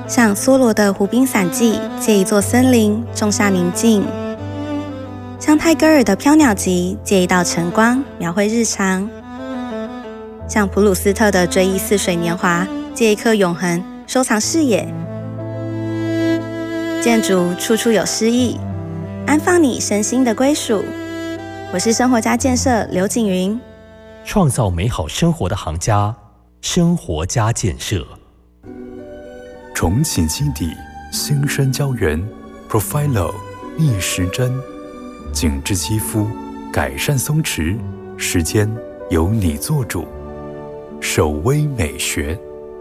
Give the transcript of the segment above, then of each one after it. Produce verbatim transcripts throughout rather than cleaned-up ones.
像梭罗的湖滨散记，借一座森林种下宁静；像泰戈尔的飘鸟集，借一道晨光描绘日常；像普鲁斯特的追忆似水年华，借一颗永恒收藏视野。建筑处处有诗意，安放你身心的归属。我是生活家建设刘景云， 创造美好生活的行家，生活家建设。 重启基底新生胶原 Profilo 逆时针，紧致肌肤，改善松弛，时间由你做主。首微美学，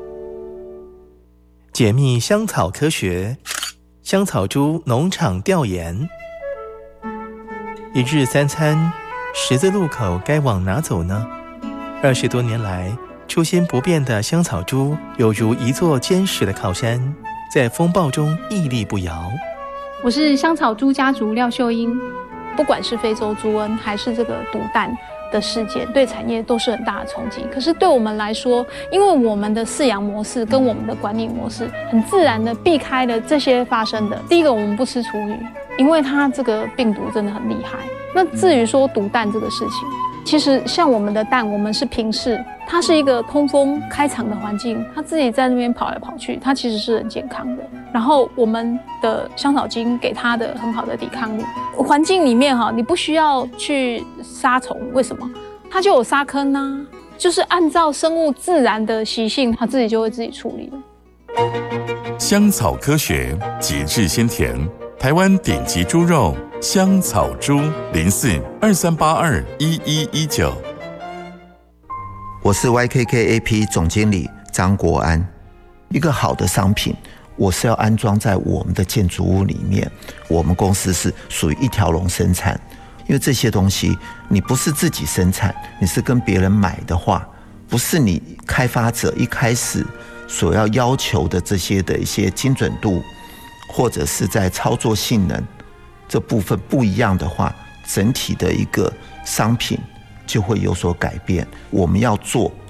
解密香草科学，香草猪农场调研。一日三餐，十字路口该往哪走呢？二十多年来，初心不变的香草猪有如一座坚实的靠山，在风暴中屹立不摇。 我是香草猪家族廖秀英。不管是非洲猪瘟还是这个毒蛋的事件，对产业都是很大的冲击。可是对我们来说，因为我们的饲养模式跟我们的管理模式，很自然的避开了这些发生的。第一个，我们不吃厨余，因为它这个病毒真的很厉害。那至于说毒蛋这个事情，其实像我们的蛋，我们是平视，它是一个通风开场的环境，它自己在那边跑来跑去，它其实是很健康的。然后我们的香草精给它的很好的抵抗力，环境里面哈，你不需要去杀虫，为什么？它就有沙坑啊，就是按照生物自然的习性，它自己就会自己处理了。 香草科学，极致鲜甜，台湾顶级猪肉香草猪，零四二三八二一一一九。 我是 Y K K A P 总经理张国安。一个好的商品，我是要安装在我们的建筑物里面。我们公司是属于一条龙生产，因为这些东西你不是自己生产，你是跟别人买的话，不是你开发者一开始所要要求的这些的一些精准度，或者是在操作性能这部分不一样的话，整体的一个商品就会有所改变。我们要做